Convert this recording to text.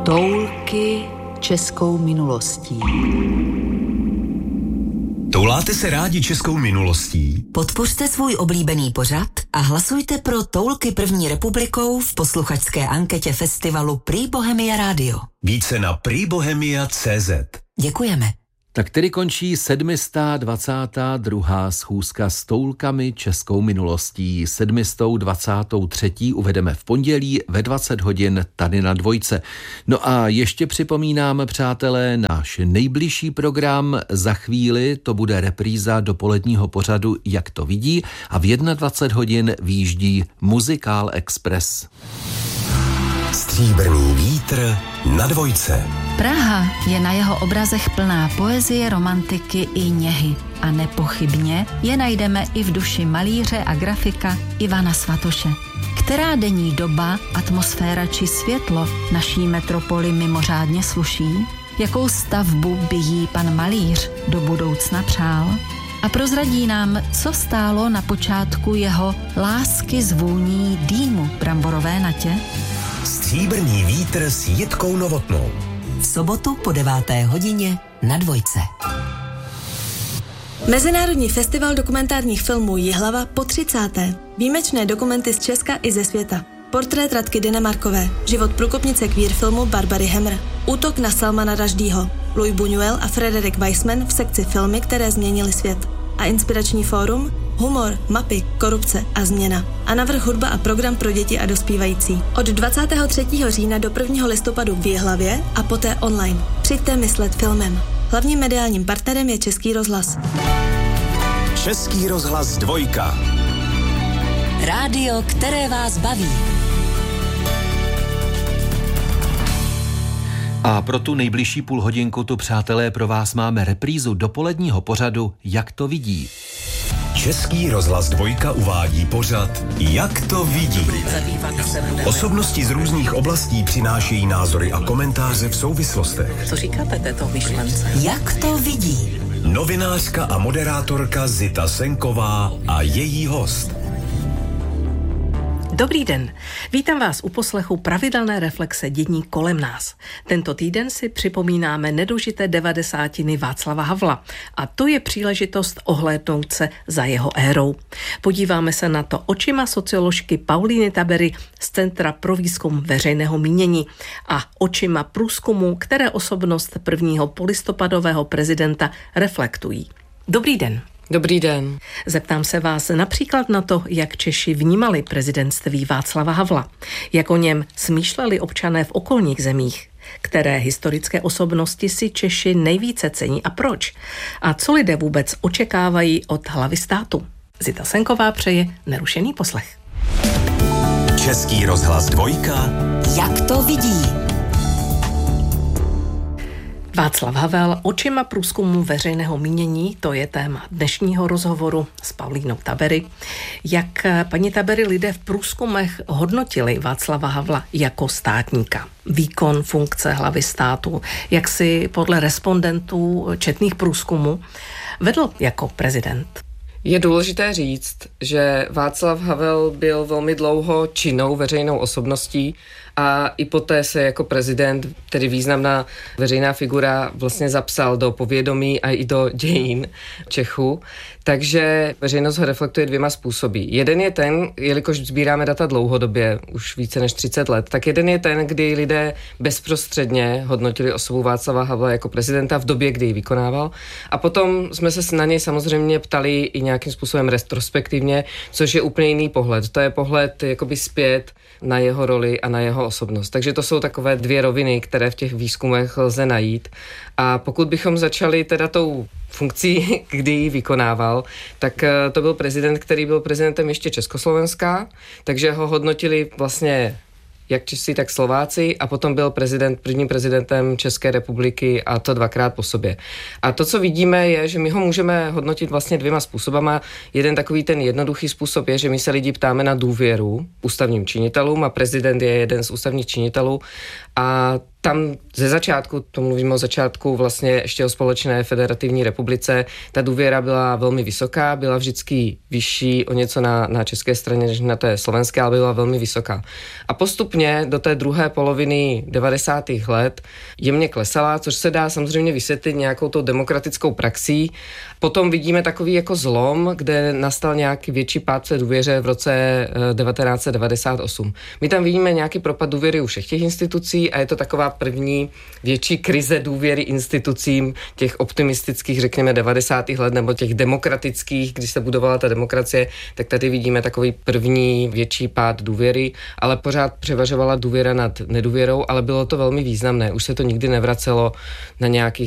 Toulky českou minulostí. Touláte se rádi českou minulostí? Podpořte svůj oblíbený pořad a hlasujte pro Toulky první republikou v posluchačské anketě festivalu Prý Bohemia Radio. Více na prýbohemia.cz. Děkujeme. Tak tedy končí 722. schůzka s toulkami českou minulostí. 723. uvedeme v pondělí ve 20 hodin tady na Dvojce. No a ještě připomínám, přátelé, náš nejbližší program. Za chvíli to bude repríza dopoledního pořadu Jak to vidí a v 21 hodin výjíždí Muzikál Express. Stříbrný vítr na Dvojce. Praha je na jeho obrazech plná poezie, romantiky i něhy. A nepochybně je najdeme i v duši malíře a grafika Ivana Svatoše. Která denní doba, atmosféra či světlo naší metropoli mimořádně sluší? Jakou stavbu by jí pan malíř do budoucna přál? A prozradí nám, co stálo na počátku jeho lásky z vůní dýmu bramborové natě? Stříbrný vítr s Jitkou Novotnou. V sobotu po 9. hodině na Dvojce. Mezinárodní festival dokumentárních filmů Jihlava po 30. Výjimečné dokumenty z Česka i ze světa. Portrét Radky Dynemarkové, život průkopnice queer filmu Barbary Hemmer, útok na Salmana Rushdieho, Louis Buñuel a Frederick Weissman v sekci Filmy, které změnily svět. A inspirační fórum Humor, mapy, korupce a změna. A navrch hudba a program pro děti a dospívající. Od 23. října do 1. listopadu v Jihlavě a poté online. Přijďte myslet filmem. Hlavním mediálním partnerem je Český rozhlas. Český rozhlas Dvojka. Rádio, které vás baví. A pro tu nejbližší půlhodinku tu, přátelé, pro vás máme reprízu dopoledního pořadu Jak to vidí. Český rozhlas Dvojka uvádí pořad Jak to vidí. Osobnosti z různých oblastí přinášejí názory a komentáře v souvislostech. Co říkáte této myšlence? Jak to vidí. Novinářka a moderátorka Zita Senková a její host. Dobrý den, vítám vás u poslechu pravidelné reflexe dění kolem nás. Tento týden si připomínáme nedožité 90. Václava Havla a to je příležitost ohlédnout se za jeho érou. Podíváme se na to očima socioložky Paulíny Tabery z Centra pro výzkum veřejného mínění a očima průzkumu, které osobnost prvního polistopadového prezidenta reflektují. Dobrý den. Dobrý den. Zeptám se vás například na to, jak Češi vnímali prezidentství Václava Havla, jak o něm smýšleli občané v okolních zemích, které historické osobnosti si Češi nejvíce cení a proč, a co lidé vůbec očekávají od hlavy státu. Zita Senková přeje nerušený poslech. Český rozhlas Dvojka. Jak to vidí. Václav Havel očima průzkumu veřejného mínění, to je téma dnešního rozhovoru s Paulínou Tabery. Jak, paní Tabery, lidé v průzkumech hodnotili Václava Havla jako státníka? Výkon funkce hlavy státu, jak si podle respondentů četných průzkumů vedl jako prezident? Je důležité říct, že Václav Havel byl velmi dlouho činnou veřejnou osobností a i poté se jako prezident, tedy významná veřejná figura, vlastně zapsal do povědomí a i do dějin Čechů. Takže veřejnost ho reflektuje dvěma způsoby. Jeden je ten, jelikož sbíráme data dlouhodobě, už více než 30 let, tak jeden je ten, kdy lidé bezprostředně hodnotili osobu Václava Havla jako prezidenta v době, kdy ji vykonával. A potom jsme se na něj samozřejmě ptali i nějakým způsobem retrospektivně, což je úplně jiný pohled. To je pohled jakoby zpět na jeho roli a na jeho osobnost. Takže to jsou takové dvě roviny, které v těch výzkumech lze najít. A pokud bychom začali teda tou funkcí, kdy ji vykonával, tak to byl prezident, který byl prezidentem ještě Československa, takže ho hodnotili vlastně jak Češi, tak Slováci, a potom byl prvním prezidentem České republiky, a to dvakrát po sobě. A to, co vidíme, je, že my ho můžeme hodnotit vlastně dvěma způsobama. Jeden takový ten jednoduchý způsob je, že my se lidi ptáme na důvěru ústavním činitelům a prezident je jeden z ústavních činitelů. A Tam ze začátku, to mluvím o začátku vlastně ještě o společné federativní republice, ta důvěra byla velmi vysoká, byla vždycky vyšší o něco na české straně než na té slovenské, ale byla velmi vysoká. A postupně do té druhé poloviny 90. let jemně klesala, což se dá samozřejmě vysvětlit nějakou tou demokratickou praxí. Potom vidíme takový jako zlom, kde nastal nějaký větší pád v důvěře v roce 1998. My tam vidíme nějaký propad důvěry u všech těch institucí a je to taková první větší krize důvěry institucím těch optimistických, řekněme, 90. let nebo těch demokratických, když se budovala ta demokracie, tak tady vidíme takový první větší pád důvěry, ale pořád převažovala důvěra nad nedůvěrou, ale bylo to velmi významné. Už se to nikdy nevracelo na nějakých